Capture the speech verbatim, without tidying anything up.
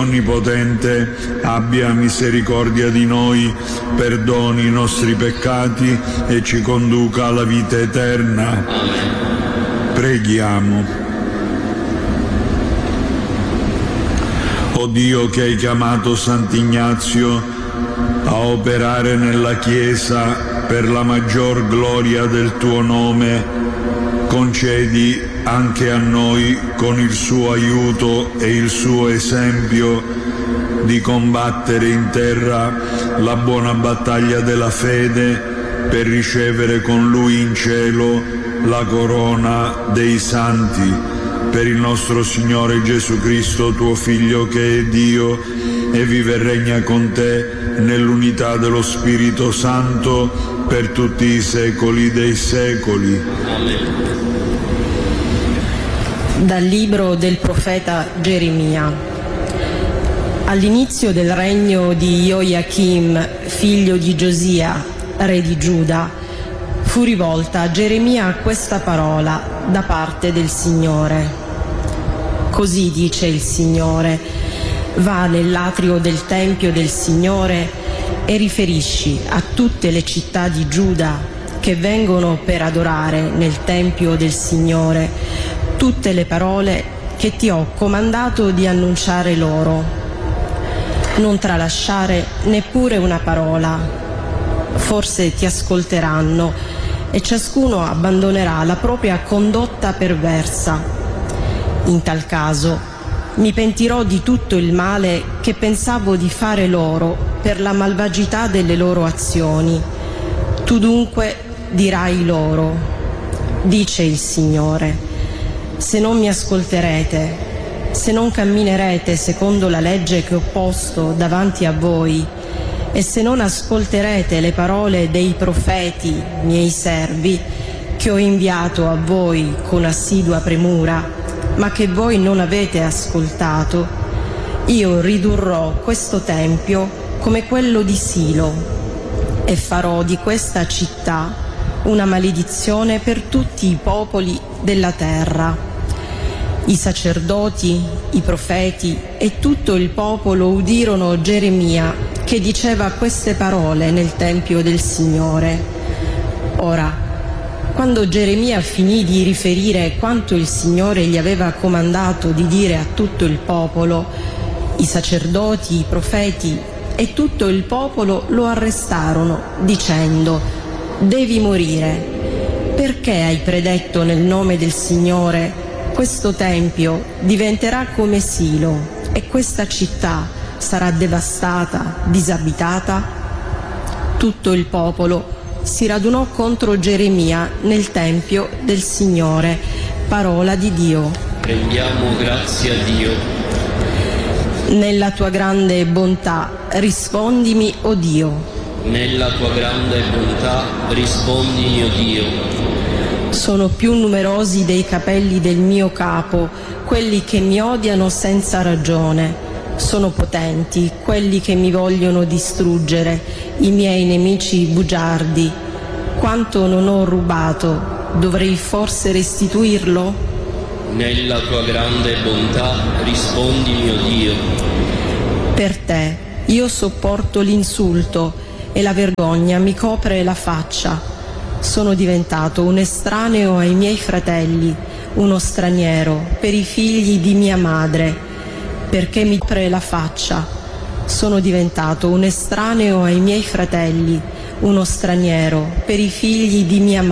Onnipotente, abbia misericordia di noi, perdoni i nostri peccati e ci conduca alla vita eterna. Amen. Preghiamo. O Dio, che hai chiamato Sant'Ignazio a operare nella Chiesa per la maggior gloria del tuo nome, concedi anche a noi, con il suo aiuto e il suo esempio, di combattere in terra la buona battaglia della fede per ricevere con lui in cielo la corona dei santi. Per il nostro Signore Gesù Cristo, tuo Figlio, che è Dio e vive e regna con te nell'unità dello Spirito Santo per tutti i secoli dei secoli. Dal libro del profeta Geremia. All'inizio del regno di Joachim, figlio di Giosia, re di Giuda, fu rivolta a Geremia questa parola da parte del Signore. Così dice il Signore: va nell'atrio del Tempio del Signore e riferisci a tutte le città di Giuda che vengono per adorare nel Tempio del Signore tutte le parole che ti ho comandato di annunciare loro. Non tralasciare neppure una parola. Forse ti ascolteranno e ciascuno abbandonerà la propria condotta perversa. In tal caso mi pentirò di tutto il male che pensavo di fare loro per la malvagità delle loro azioni. Tu dunque dirai loro: dice il Signore, se non mi ascolterete, se non camminerete secondo la legge che ho posto davanti a voi, e se non ascolterete le parole dei profeti, miei servi, che ho inviato a voi con assidua premura, ma che voi non avete ascoltato, io ridurrò questo tempio come quello di Silo e farò di questa città una maledizione per tutti i popoli della terra. I sacerdoti, i profeti e tutto il popolo udirono Geremia che diceva queste parole nel Tempio del Signore. Ora, quando Geremia finì di riferire quanto il Signore gli aveva comandato di dire a tutto il popolo, i sacerdoti, i profeti e tutto il popolo lo arrestarono, dicendo: devi morire. Perché hai predetto nel nome del Signore: questo tempio diventerà come Silo e questa città sarà devastata, disabitata? Tutto il popolo si radunò contro Geremia nel Tempio del Signore. Parola di Dio. Rendiamo grazie a Dio. Nella tua grande bontà rispondimi, o Dio. Nella tua grande bontà rispondimi, o Dio. Sono più numerosi dei capelli del mio capo quelli che mi odiano senza ragione. Sono potenti quelli che mi vogliono distruggere, i miei nemici bugiardi. Quanto non ho rubato, dovrei forse restituirlo? Nella tua grande bontà rispondimi, o Dio. Per te io sopporto l'insulto e la vergogna mi copre la faccia. Sono diventato un estraneo ai miei fratelli, uno straniero per i figli di mia madre, perché mi copre la faccia. Sono diventato un estraneo ai miei fratelli, uno straniero per i figli di mia madre.